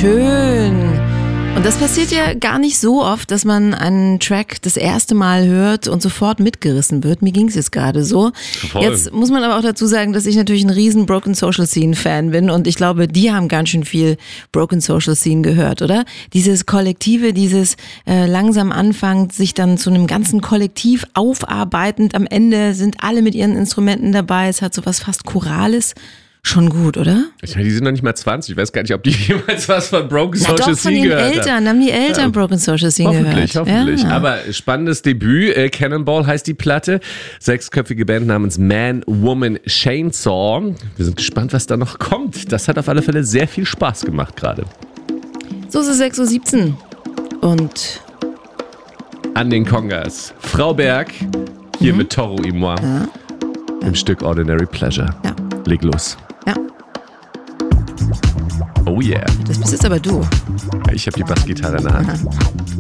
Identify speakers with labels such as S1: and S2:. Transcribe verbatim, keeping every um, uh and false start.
S1: Schön. Und das passiert ja gar nicht so oft, dass man einen Track das erste Mal hört und sofort mitgerissen wird. Mir ging es jetzt gerade so.
S2: Voll.
S1: Jetzt muss man aber auch dazu sagen, dass ich natürlich ein riesen Broken Social Scene Fan bin und ich glaube, die haben ganz schön viel Broken Social Scene gehört, oder? Dieses Kollektive, dieses äh, langsam anfangen, sich dann zu einem ganzen Kollektiv aufarbeitend. Am Ende sind alle mit ihren Instrumenten dabei. Es hat so was fast Chorales. Schon gut, oder?
S2: Ich meine, die sind noch nicht mal zwanzig. Ich weiß gar nicht, ob die jemals was von Broken
S1: Na
S2: Social
S1: doch, von
S2: Scene
S1: den
S2: gehört
S1: Eltern,
S2: haben.
S1: haben die Eltern
S2: Ja.
S1: Broken Social Scene
S2: Hoffentlich,
S1: gehört.
S2: hoffentlich.
S1: Ja.
S2: Aber spannendes Debüt. Äh, Cannonball heißt die Platte. Sechsköpfige Band namens Man, Woman, Chainsaw. Wir sind gespannt, was da noch kommt. Das hat auf alle Fälle sehr viel Spaß gemacht gerade.
S1: So ist es sechs Uhr siebzehn. Und
S2: An den Kongas. Frau Berg, hier mhm. mit Toro y Moi.
S1: Ja.
S2: Im Stück Ordinary Pleasure.
S1: Ja.
S2: Leg los.
S1: Ja.
S2: Oh yeah.
S1: Das bist jetzt aber du.
S2: Ich habe die Bassgitarre in der Hand.
S1: Aha.